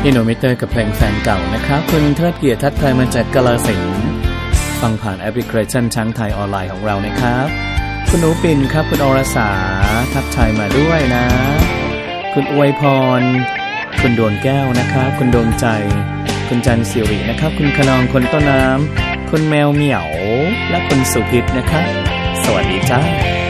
อินโนมิเตอร์กับเพลงแฟนเก่านะครับคุณเทิดเกียรติทัดไทยมาจากกาฬสินธุ์ฟังผ่านแอปพลิเคชันช้างไทยออนไลน์ของเรานะครับคุณหนูปิ่นครับคุณอรสาทักทายมาด้วยนะคุณอวยพรคุณดวงแก้วนะครับคุณดวงใจคุณจันสิรินะครับคุณขนองคนต้นน้ำคุณแมวเหมียวและคุณสุพิษนะครับสวัสดีจ้า